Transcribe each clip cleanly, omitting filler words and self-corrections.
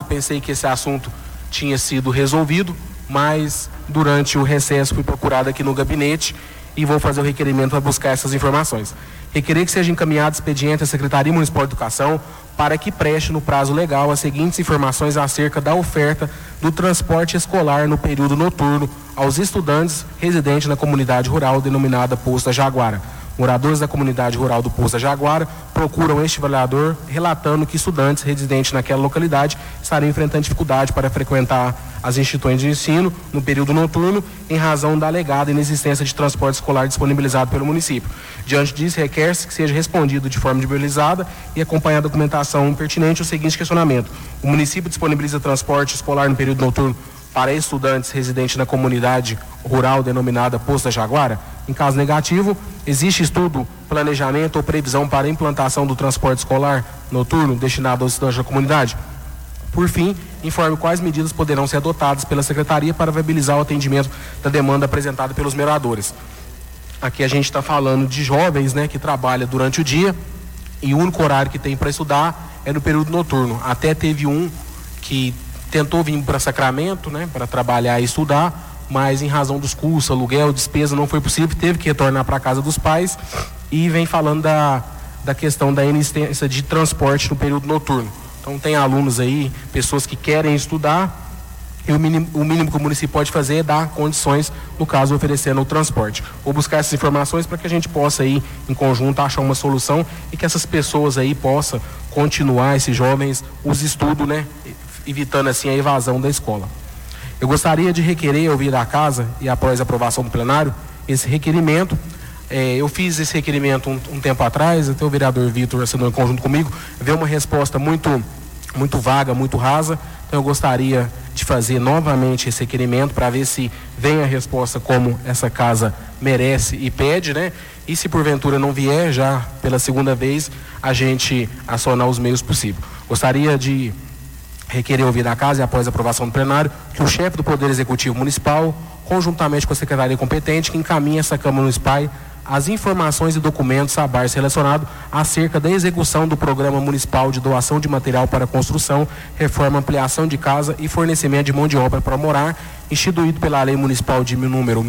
pensei que esse assunto tinha sido resolvido, mas durante o recesso fui procurado aqui no gabinete e vou fazer o requerimento para buscar essas informações. Requerer que seja encaminhado expediente à Secretaria Municipal de Educação para que preste no prazo legal as seguintes informações acerca da oferta do transporte escolar no período noturno aos estudantes residentes na comunidade rural denominada Poço da Jaguara. Moradores da comunidade rural do Poço da Jaguara procuram este vereador relatando que estudantes residentes naquela localidade estariam enfrentando dificuldade para frequentar as instituições de ensino no período noturno em razão da alegada inexistência de transporte escolar disponibilizado pelo município. Diante disso, requer-se que seja respondido de forma individualizada e acompanhada a documentação pertinente o seguinte questionamento: o município disponibiliza transporte escolar no período noturno para estudantes residentes na comunidade rural denominada Poço da Jaguara? Em caso negativo, existe estudo, planejamento ou previsão para a implantação do transporte escolar noturno destinado aos estudantes da comunidade? Por fim, informe quais medidas poderão ser adotadas pela Secretaria para viabilizar o atendimento da demanda apresentada pelos moradores. Aqui a gente está falando de jovens, né, que trabalham durante o dia e o único horário que tem para estudar é no período noturno. Até teve um que tentou vir para Sacramento, né, para trabalhar e estudar, mas em razão dos custos, aluguel, despesa, não foi possível, teve que retornar para a casa dos pais e vem falando da questão da inexistência de transporte no período noturno. Então tem alunos aí, pessoas que querem estudar e o mínimo que o município pode fazer é dar condições, no caso, oferecendo o transporte. Vou buscar essas informações para que a gente possa aí, em conjunto, achar uma solução e que essas pessoas aí possam continuar, esses jovens, os estudos, né, evitando assim a evasão da escola. Eu gostaria de requerer, ouvir da casa, e após a aprovação do plenário, esse requerimento. Eu fiz esse requerimento um tempo atrás, até o vereador Vitor assinou em conjunto comigo, veio uma resposta muito vaga, muito rasa. Então eu gostaria de fazer novamente esse requerimento para ver se vem a resposta como essa casa merece e pede, né? E se porventura não vier, já pela segunda vez, a gente acionar os meios possíveis. Gostaria de requerer ouvir da casa e após a aprovação do plenário que o chefe do Poder Executivo Municipal, conjuntamente com a Secretaria competente, que encaminhe essa Câmara Municipal as informações e documentos abaixo relacionados acerca da execução do Programa Municipal de Doação de Material para Construção, Reforma, Ampliação de Casa e Fornecimento de Mão de Obra para Morar, instituído pela Lei Municipal de número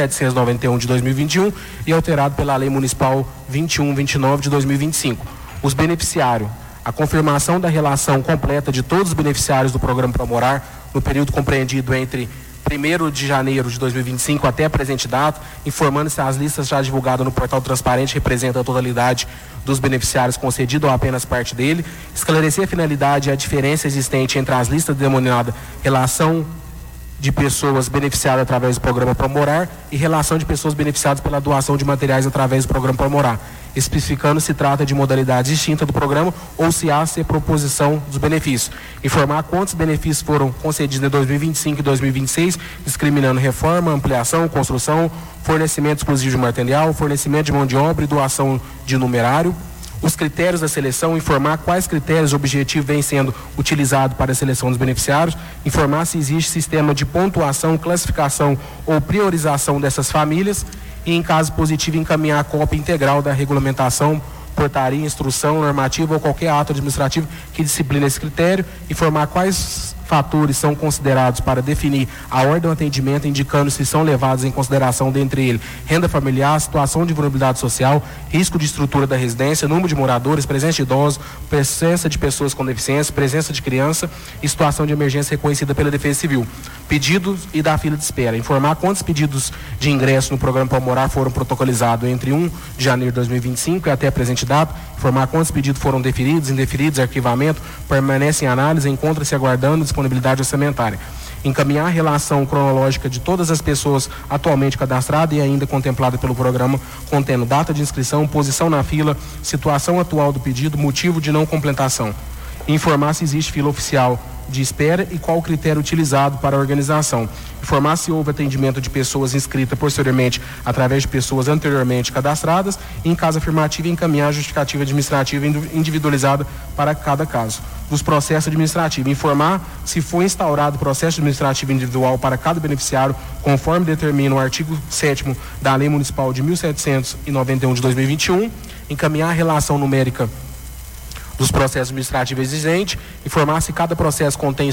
1791 de 2021 e alterado pela Lei Municipal 2129 de 2025. Os beneficiários: a confirmação da relação completa de todos os beneficiários do Programa para Morar no período compreendido entre 1º de janeiro de 2025 até a presente data, informando se as listas já divulgadas no portal transparente representam a totalidade dos beneficiários concedido ou apenas parte dele, esclarecer a finalidade e a diferença existente entre as listas denominadas relação de pessoas beneficiadas através do Programa para Morar e relação de pessoas beneficiadas pela doação de materiais através do Programa para Morar, especificando se trata de modalidade distinta do programa ou se há proposição dos benefícios. Informar quantos benefícios foram concedidos em 2025 e 2026, discriminando reforma, ampliação, construção, fornecimento exclusivo de material, fornecimento de mão de obra e doação de numerário. Os critérios da seleção: informar quais critérios objetivos vêm sendo utilizados para a seleção dos beneficiários, informar se existe sistema de pontuação, classificação ou priorização dessas famílias e, em caso positivo, encaminhar a cópia integral da regulamentação, portaria, instrução, normativa ou qualquer ato administrativo que discipline esse critério, informar quais fatores são considerados para definir a ordem do atendimento, indicando se são levados em consideração, dentre eles, renda familiar, situação de vulnerabilidade social, risco de estrutura da residência, número de moradores, presença de idosos, presença de pessoas com deficiência, presença de criança e situação de emergência reconhecida pela Defesa Civil. Pedidos e da fila de espera. Informar quantos pedidos de ingresso no Programa para Morar foram protocolizados entre 1 de janeiro de 2025 e até a presente data. Informar quantos pedidos foram deferidos, indeferidos, arquivamento, permanecem em análise, encontra-se aguardando disponibilidade orçamentária. Encaminhar a relação cronológica de todas as pessoas atualmente cadastradas e ainda contempladas pelo programa, contendo data de inscrição, posição na fila, situação atual do pedido, motivo de não completação. Informar se existe fila oficial de espera e qual o critério utilizado para a organização. Informar se houve atendimento de pessoas inscritas posteriormente através de pessoas anteriormente cadastradas e, em caso afirmativo, encaminhar a justificativa administrativa individualizada para cada caso. Dos processos administrativos: informar se foi instaurado processo administrativo individual para cada beneficiário, conforme determina o artigo 7º da Lei Municipal de 1791 de 2021, encaminhar a relação numérica dos processos administrativos existentes, informar se cada processo contém